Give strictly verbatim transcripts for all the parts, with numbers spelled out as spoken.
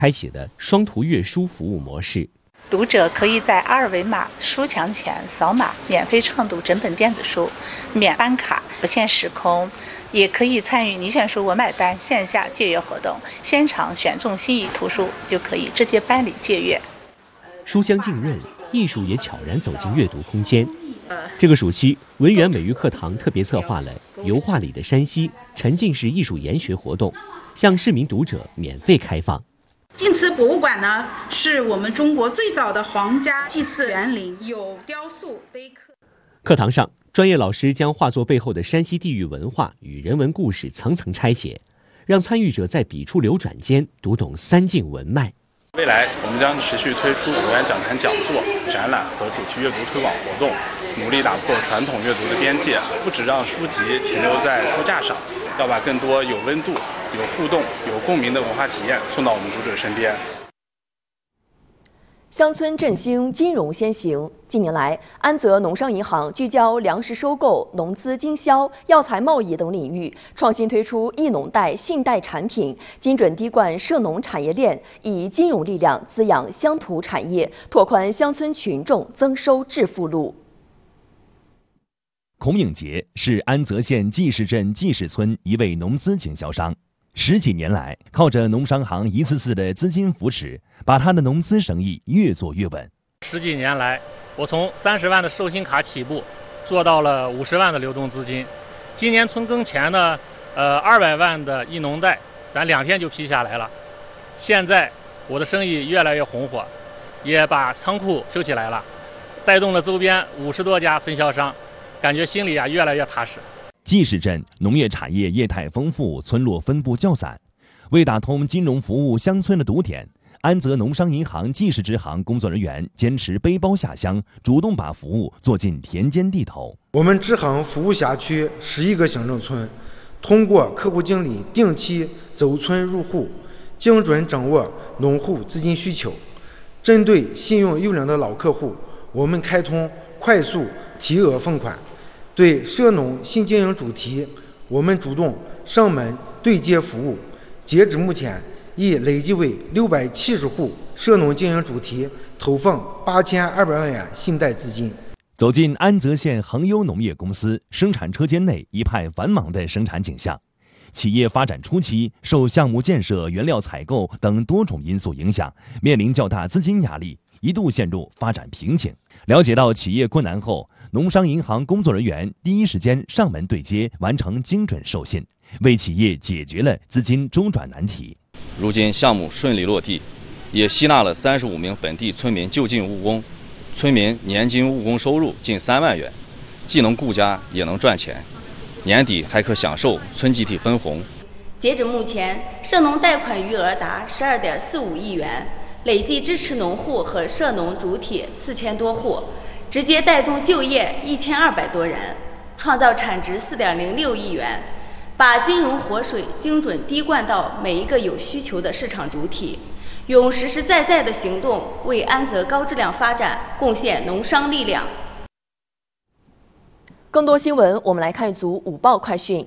开启了双图阅书服务模式。 读者可以在二维码书墙前扫码，免费畅读整本电子书，免办卡，不限时空。也可以参与你选书我买单线下借阅活动，现场选中心仪图书就可以直接办理借阅。 书香浸润，艺术也悄然走进阅读空间。这个暑期，文园美育课堂特别策划了油画里的山西沉浸式艺术研学活动，向市民读者免费开放。 晋祠博物馆呢，是我们中国最早的皇家祭祀园林，有雕塑、碑刻。 课堂上，专业老师将画作背后的山西地域文化与人文故事层层拆解，让参与者在笔触流转间读懂三晋文脉。 未来我们将持续推出文园讲坛讲座、展览和主题阅读推广活动，努力打破传统阅读的边界，不只让书籍停留在书架上，要把更多有温度、有互动、有共鸣的文化体验送到我们读者身边。 乡村振兴，金融先行。近年来，安泽农商银行聚焦粮食收购、农资经销、药材贸易等领域，创新推出易农贷信贷产品，精准滴灌涉农产业链，以金融力量滋养乡土产业，拓宽乡村群众增收致富路。 孔颖杰是安泽县季氏镇季氏村一位农资经销商。十几年来，靠着农商行一次次的资金扶持，把他的农资生意越做越稳。 十几年来，我从三十万的寿星卡起步，做到了五十万的流动资金。今年春耕前呢，呃，二百万的易农贷，咱两天就批下来了。现在我的生意越来越红火，也把仓库修起来了，带动了周边五十多家分销商，感觉心里啊越来越踏实。 季氏镇农业产业业态丰富，村落分布较散，为打通金融服务乡村的堵点，安泽农商银行季氏支行工作人员坚持背包下乡，主动把服务做进田间地头。 我们支行服务辖区十一个行政村，通过客户经理定期走村入户，精准掌握农户资金需求。针对信用优良的老客户，我们开通快速提额付款。对涉农新经营主题，我们主动上门对接服务，截止目前已累计为六百七十户涉农经营主题投放八千二百万元信贷资金。 走进安泽县恒优农业公司生产车间内，一派繁忙的生产景象。企业发展初期，受项目建设、原料采购等多种因素影响，面临较大资金压力，一度陷入发展瓶颈。了解到企业困难后，农商银行工作人员第一时间上门对接，完成精准授信，为企业解决了资金周转难题。 如今项目顺利落地，也吸纳了三十五名本地村民就近务工，村民年均务工收入近三万元，既能顾家也能赚钱，年底还可享受村集体分红。 截止目前，涉农贷款余额达十二点四五亿元，累计支持农户和涉农主体四千多户，直接带动就业一千二百多人，创造产值四点零六亿元，把金融活水精准滴灌到每一个有需求的市场主体，用实实在在的行动为安泽高质量发展贡献农商力量。 更多新闻，我们来看一组午报快讯。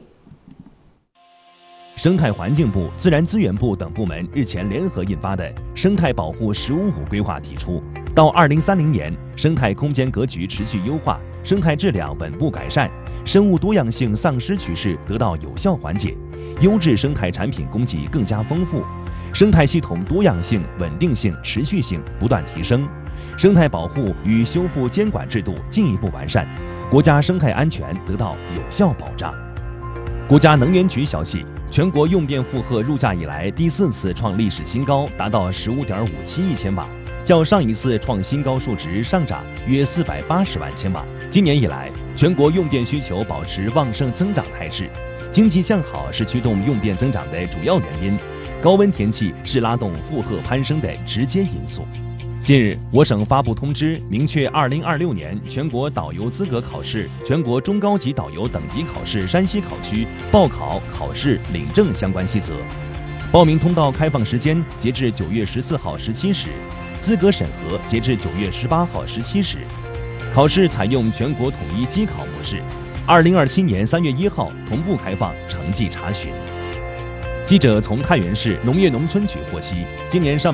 生态环境部、自然资源部等部门日前联合印发的《生态保护“十五五”规划》提出，到二零三零年，生态空间格局持续优化，生态质量稳步改善，生物多样性丧失趋势得到有效缓解，优质生态产品供给更加丰富，生态系统多样性、稳定性、持续性不断提升，生态保护与修复监管制度进一步完善，国家生态安全得到有效保障。国家能源局消息，全国用电负荷入价以来第四次创历史新高，达到十五点五七亿千瓦，较上一次创新高数值上涨约四百八十万千瓦。今年以来，全国用电需求保持旺盛增长态势，经济向好是驱动用电增长的主要原因，高温天气是拉动负荷攀升的直接因素。近日，我省发布通知，明确二零二六年全国导游资格考试、全国中高级导游等级考试山西考区报考、考试、领证相关细则。报名通道开放时间截至九月十四号十七时，资格审核截至九月十八号十七时。考试采用全国统一机考模式，二零二七年三月一号同步开放成绩查询。 记者从太原市农业农村局获悉，今年上